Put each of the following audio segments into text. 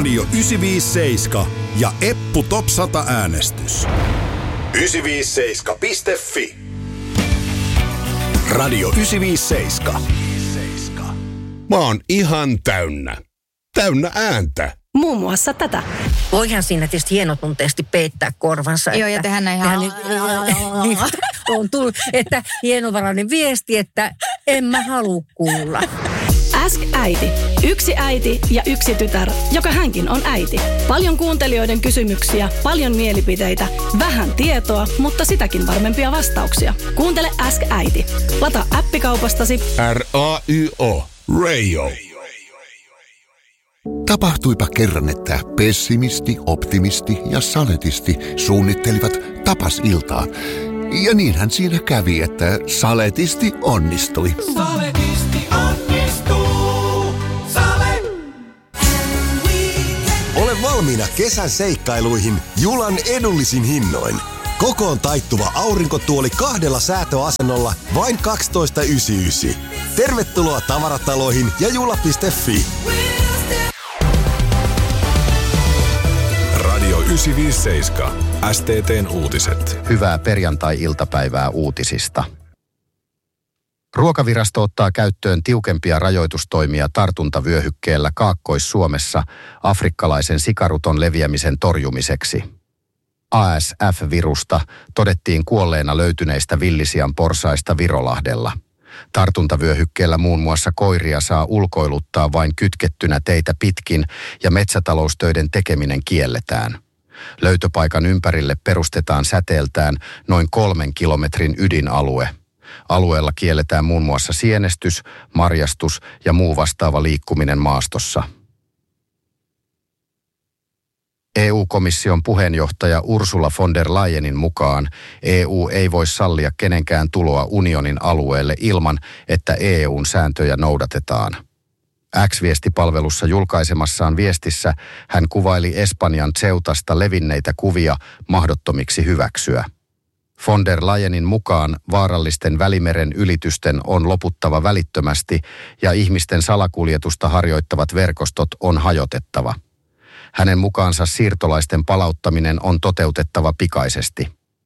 Radio 957 ja Eppu Top 100 äänestys. 957.fi. Radio 957. Mä oon ihan täynnä. Täynnä ääntä. Muun muassa tätä. Voihan siinä tietysti hienotunteesti peittää korvansa. Joo, ja tehdään näin on tullut, että hienovarainen viesti, että en mä halua kuulla. Ask äiti. Yksi äiti ja yksi tytär, joka hänkin on äiti. Paljon kuuntelijoiden kysymyksiä, paljon mielipiteitä, vähän tietoa, mutta sitäkin varmempia vastauksia. Kuuntele Ask äiti. Lataa appikaupastasi RAYO. Radio. Tapahtuipa kerran, että pessimisti, optimisti ja saletisti suunnittelivat tapasiltaa. Ja niinhän siinä kävi, että saletisti onnistui. Saletisti onnistuu. Sale. Ole valmiina kesän seikkailuihin Julan edullisin hinnoin. Kokoon taittuva aurinkotuoli 2 säätöasennolla vain 12,99. Tervetuloa tavarataloihin ja jula.fi. Radio 957. STT:n uutiset. Hyvää perjantai-iltapäivää uutisista. Ruokavirasto ottaa käyttöön tiukempia rajoitustoimia tartuntavyöhykkeellä Kaakkois-Suomessa afrikkalaisen sikaruton leviämisen torjumiseksi. ASF-virusta todettiin kuolleena löytyneistä villisian porsaista Virolahdella. Tartuntavyöhykkeellä muun muassa koiria saa ulkoiluttaa vain kytkettynä teitä pitkin ja metsätaloustöiden tekeminen kielletään. Löytöpaikan ympärille perustetaan säteeltään noin 3 kilometrin ydinalue. Alueella kielletään muun muassa sienestys, marjastus ja muu vastaava liikkuminen maastossa. EU-komission puheenjohtaja Ursula von der Leyenin mukaan EU ei voi sallia kenenkään tuloa unionin alueelle ilman, että EUn sääntöjä noudatetaan. X-viestipalvelussa julkaisemassaan viestissä hän kuvaili Espanjan Ceutasta levinneitä kuvia mahdottomiksi hyväksyä. Von der Leyenin mukaan vaarallisten Välimeren ylitysten on loputtava välittömästi ja ihmisten salakuljetusta harjoittavat verkostot on hajotettava. Hänen mukaansa siirtolaisten palauttaminen on toteutettava pikaisesti.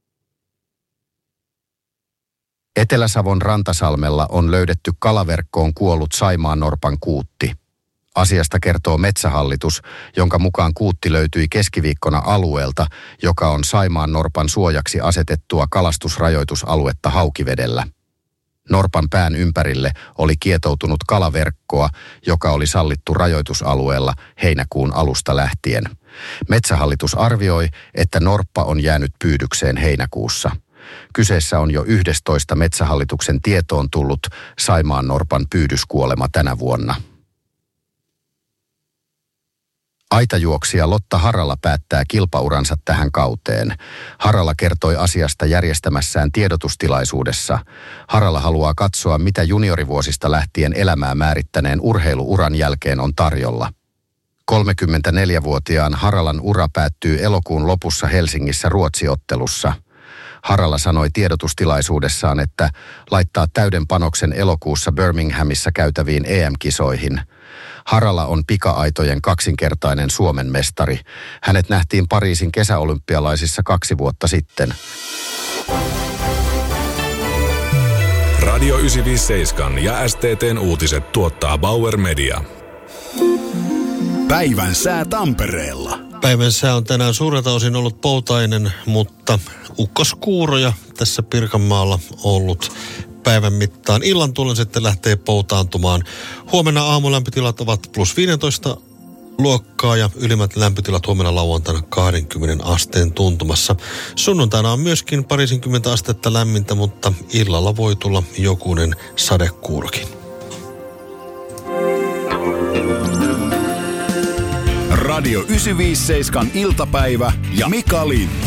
Etelä-Savon Rantasalmella on löydetty kalaverkkoon kuollut saimaannorpan kuutti. Asiasta kertoo Metsähallitus, jonka mukaan kuutti löytyi keskiviikkona alueelta, joka on saimaannorpan suojaksi asetettua kalastusrajoitusaluetta Haukivedellä. Norpan pään ympärille oli kietoutunut kalaverkkoa, joka oli sallittu rajoitusalueella heinäkuun alusta lähtien. Metsähallitus arvioi, että norppa on jäänyt pyydykseen heinäkuussa. Kyseessä on jo 11 Metsähallituksen tietoon tullut saimaannorpan pyydyskuolema tänä vuonna. Aitajuoksija Lotta Harala päättää kilpauransa tähän kauteen. Harala kertoi asiasta järjestämässään tiedotustilaisuudessa. Harala haluaa katsoa, mitä juniorivuosista lähtien elämää määrittäneen urheiluuran jälkeen on tarjolla. 34-vuotiaan Haralan ura päättyy elokuun lopussa Helsingissä Ruotsi-ottelussa. Harala sanoi tiedotustilaisuudessaan, että laittaa täyden panoksen elokuussa Birminghamissa käytäviin EM-kisoihin. Harala on pika-aitojen kaksinkertainen Suomen mestari. Hänet nähtiin Pariisin kesäolympialaisissa 2 vuotta sitten. Radio 957 ja STT:n uutiset tuottaa Bauer Media. Päivän sää Tampereella. Päivän sää on tänään suurelta osin ollut poutainen, mutta ukkoskuuroja tässä Pirkanmaalla ollut päivän mittaan. Illan tullen sitten lähtee poutaantumaan. Huomenna aamulämpötilat ovat plus 15 luokkaa ja ylimmät lämpötilat huomenna lauantaina 20 asteen tuntumassa. Sunnuntaina on myöskin parisenkymmentä astetta lämmintä, mutta illalla voi tulla jokunen sadekuurokin. Radio 957 iltapäivä ja Mika Lind.